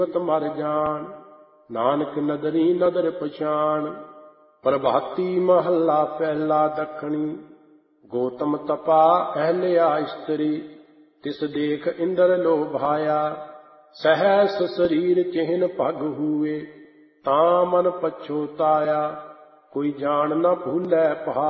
ਮਰ ਜਾਣ। ਨਾਨਕ ਨਦਰੀ ਨਦਰ ਪਛਾਣ। ਪ੍ਰਭਾਤੀ ਮਹੱਲਾ ਪਹਿਲਾ ਦੱਖਣੀ। ਗੌਤਮ ਤਪਾ ਅਹਲਿਆ ਇਸਤਰੀ। ਤਿਸ ਦੇਖ ਇੰਦਰ ਲੋਭਾਇਆ। ਸਹਸ ਸਰੀਰ ਚਿਹਨ ਭਗ ਹੂਏ। ਤਾਂ ਮਨ ਪਛੋਤਾਇਆ। ਕੋਈ ਜਾਣ ਨ ਭੂਲੈ